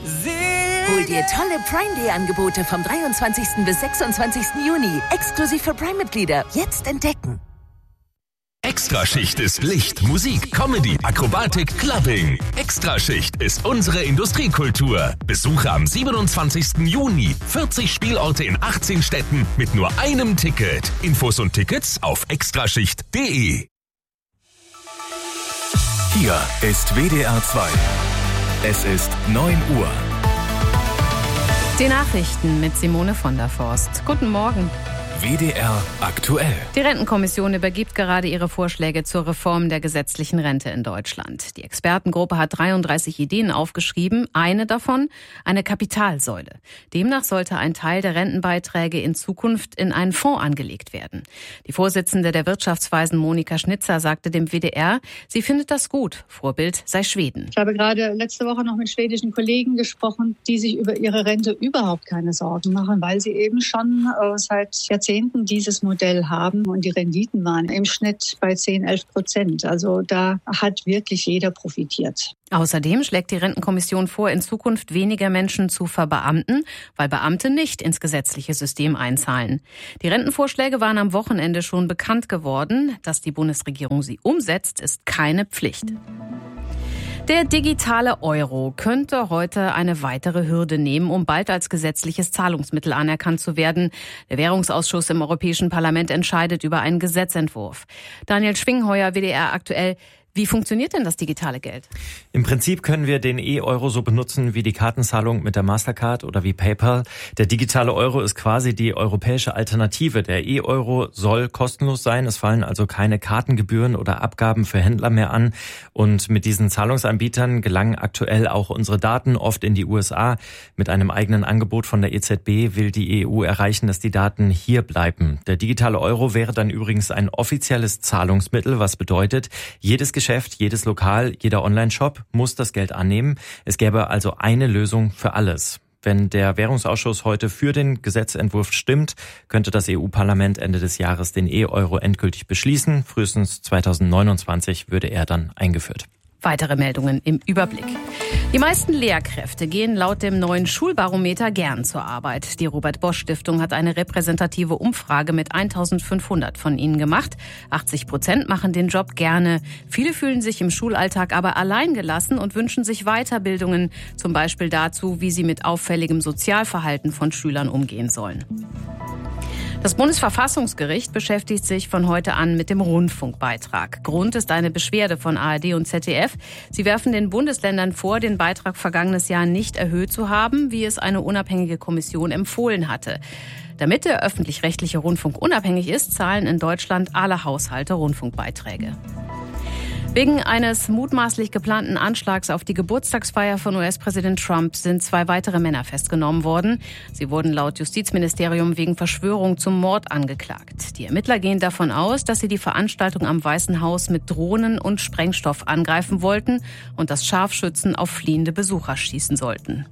Hol dir tolle Prime-Day-Angebote vom 23. bis 26. Juni. Exklusiv für Prime-Mitglieder. Jetzt entdecken. Extraschicht ist Licht, Musik, Comedy, Akrobatik, Clubbing. Extraschicht ist unsere Industriekultur. Besuche am 27. Juni 40 Spielorte in 18 Städten mit nur einem Ticket. Infos und Tickets auf extraschicht.de. Hier ist WDR 2. Es ist 9 Uhr. Die Nachrichten mit Simone von der Forst. Guten Morgen. WDR aktuell. Die Rentenkommission übergibt gerade ihre Vorschläge zur Reform der gesetzlichen Rente in Deutschland. Die Expertengruppe hat 33 Ideen aufgeschrieben. Eine davon, eine Kapitalsäule. Demnach sollte ein Teil der Rentenbeiträge in Zukunft in einen Fonds angelegt werden. Die Vorsitzende der Wirtschaftsweisen Monika Schnitzer sagte dem WDR, sie findet das gut. Vorbild sei Schweden. Ich habe gerade letzte Woche noch mit schwedischen Kollegen gesprochen, die sich über ihre Rente überhaupt keine Sorgen machen, weil sie eben schon seit Jahrzehnten dieses Modell haben und die Renditen waren im Schnitt bei 10-11%. Also da hat wirklich jeder profitiert. Außerdem schlägt die Rentenkommission vor, in Zukunft weniger Menschen zu verbeamten, weil Beamte nicht ins gesetzliche System einzahlen. Die Rentenvorschläge waren am Wochenende schon bekannt geworden. Dass die Bundesregierung sie umsetzt, ist keine Pflicht. Der digitale Euro könnte heute eine weitere Hürde nehmen, um bald als gesetzliches Zahlungsmittel anerkannt zu werden. Der Währungsausschuss im Europäischen Parlament entscheidet über einen Gesetzentwurf. Daniel Schwingheuer, WDR aktuell. Wie funktioniert denn das digitale Geld? Im Prinzip können wir den E-Euro so benutzen wie die Kartenzahlung mit der Mastercard oder wie PayPal. Der digitale Euro ist quasi die europäische Alternative. Der E-Euro soll kostenlos sein. Es fallen also keine Kartengebühren oder Abgaben für Händler mehr an. Und mit diesen Zahlungsanbietern gelangen aktuell auch unsere Daten oft in die USA. Mit einem eigenen Angebot von der EZB will die EU erreichen, dass die Daten hier bleiben. Der digitale Euro wäre dann übrigens ein offizielles Zahlungsmittel, was bedeutet, jedes Geschäft, jedes Lokal, jeder Online-Shop muss das Geld annehmen. Es gäbe also eine Lösung für alles. Wenn der Währungsausschuss heute für den Gesetzentwurf stimmt, könnte das EU-Parlament Ende des Jahres den E-Euro endgültig beschließen. Frühestens 2029 würde er dann eingeführt. Weitere Meldungen im Überblick. Die meisten Lehrkräfte gehen laut dem neuen Schulbarometer gern zur Arbeit. Die Robert-Bosch-Stiftung hat eine repräsentative Umfrage mit 1500 von ihnen gemacht. 80% machen den Job gerne. Viele fühlen sich im Schulalltag aber alleingelassen und wünschen sich Weiterbildungen, zum Beispiel dazu, wie sie mit auffälligem Sozialverhalten von Schülern umgehen sollen. Das Bundesverfassungsgericht beschäftigt sich von heute an mit dem Rundfunkbeitrag. Grund ist eine Beschwerde von ARD und ZDF. Sie werfen den Bundesländern vor, den Beitrag vergangenes Jahr nicht erhöht zu haben, wie es eine unabhängige Kommission empfohlen hatte. Damit der öffentlich-rechtliche Rundfunk unabhängig ist, zahlen in Deutschland alle Haushalte Rundfunkbeiträge. Wegen eines mutmaßlich geplanten Anschlags auf die Geburtstagsfeier von US-Präsident Trump sind 2 weitere Männer festgenommen worden. Sie wurden laut Justizministerium wegen Verschwörung zum Mord angeklagt. Die Ermittler gehen davon aus, dass sie die Veranstaltung am Weißen Haus mit Drohnen und Sprengstoff angreifen wollten und dass Scharfschützen auf fliehende Besucher schießen sollten.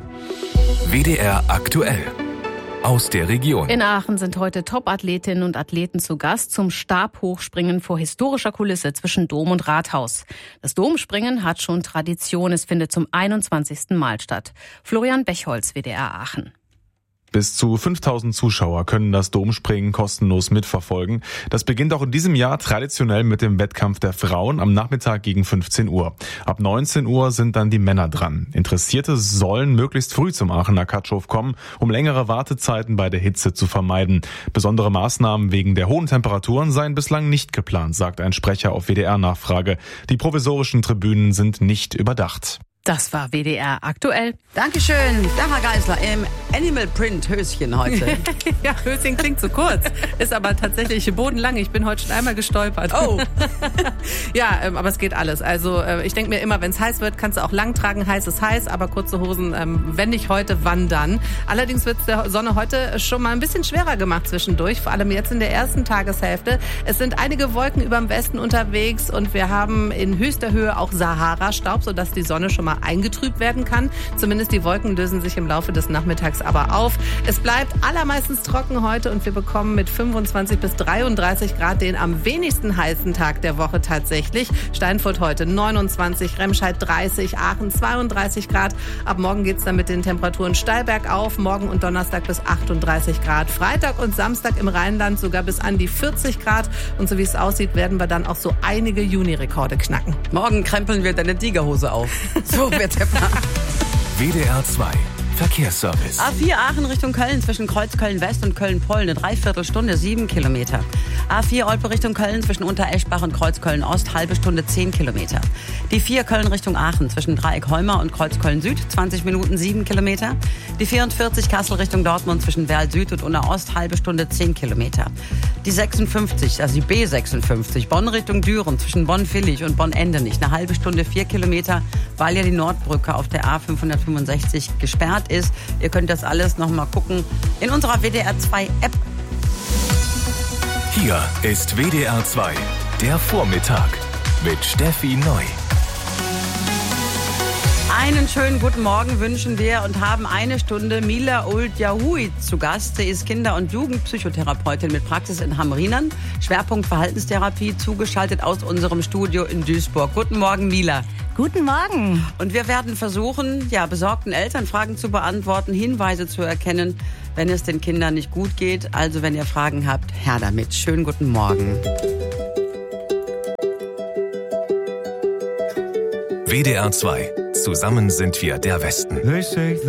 WDR aktuell. Aus der Region. In Aachen sind heute Top-Athletinnen und Athleten zu Gast zum Stabhochspringen vor historischer Kulisse zwischen Dom und Rathaus. Das Domspringen hat schon Tradition. Es findet zum 21. Mal statt. Florian Bechholz, WDR Aachen. Bis zu 5000 Zuschauer können das Domspringen kostenlos mitverfolgen. Das beginnt auch in diesem Jahr traditionell mit dem Wettkampf der Frauen am Nachmittag gegen 15 Uhr. Ab 19 Uhr sind dann die Männer dran. Interessierte sollen möglichst früh zum Aachener Katschhof kommen, um längere Wartezeiten bei der Hitze zu vermeiden. Besondere Maßnahmen wegen der hohen Temperaturen seien bislang nicht geplant, sagt ein Sprecher auf WDR-Nachfrage. Die provisorischen Tribünen sind nicht überdacht. Das war WDR aktuell. Dankeschön, Dara Geisler im Animal Print Höschen heute. Ja, Höschen klingt zu kurz, ist aber tatsächlich bodenlang. Ich bin heute schon einmal gestolpert. Oh. Ja, aber es geht alles. Also ich denke mir immer, wenn es heiß wird, kannst du auch lang tragen. Heiß ist heiß, aber kurze Hosen, wenn nicht heute, wann dann? Allerdings wird es der Sonne heute schon mal ein bisschen schwerer gemacht zwischendurch, vor allem jetzt in der ersten Tageshälfte. Es sind einige Wolken über dem Westen unterwegs und wir haben in höchster Höhe auch Sahara-Staub, sodass die Sonne schon mal eingetrübt werden kann. Zumindest die Wolken lösen sich im Laufe des Nachmittags unterwegs aber auf. Es bleibt allermeistens trocken heute und wir bekommen mit 25 bis 33 Grad den am wenigsten heißen Tag der Woche tatsächlich. Steinfurt heute 29, Remscheid 30, Aachen 32 Grad. Ab morgen geht's dann mit den Temperaturen steil bergauf. Morgen und Donnerstag bis 38 Grad. Freitag und Samstag im Rheinland sogar bis an die 40 Grad. Und so wie es aussieht, werden wir dann auch so einige Juni-Rekorde knacken. Morgen krempeln wir deine Tigerhose auf. So wird der Plan. WDR 2 Verkehrsservice. A4 Aachen Richtung Köln zwischen Kreuz Köln-West und Köln-Poll eine Dreiviertelstunde, 7 Kilometer. A4 Olpe Richtung Köln zwischen Untereschbach und Kreuz Köln-Ost, halbe Stunde, 10 Kilometer. Die 4 Köln Richtung Aachen zwischen Dreieck Holmer und Kreuz Köln-Süd, 20 Minuten, 7 Kilometer. Die 44 Kassel Richtung Dortmund zwischen Werl Süd und Unna Ost, halbe Stunde, 10 Kilometer. Die 56, also die B56, Bonn Richtung Düren zwischen Bonn-Villig und Bonn-Endenich, eine halbe Stunde, 4 Kilometer, weil ja die Nordbrücke auf der A565 gesperrt ist. Ihr könnt das alles noch mal gucken in unserer WDR 2 App. Hier ist WDR 2, der Vormittag mit Steffi Neu. Einen schönen guten Morgen wünschen wir und haben eine Stunde Mila Old-Yahui zu Gast. Sie ist Kinder- und Jugendpsychotherapeutin mit Praxis in Hamrinern, Schwerpunkt Verhaltenstherapie, zugeschaltet aus unserem Studio in Duisburg. Guten Morgen, Mila. Guten Morgen. Und wir werden versuchen, besorgten Eltern Fragen zu beantworten, Hinweise zu erkennen, wenn es den Kindern nicht gut geht. Also, wenn ihr Fragen habt, her damit. Schönen guten Morgen. WDR 2. Zusammen sind wir der Westen.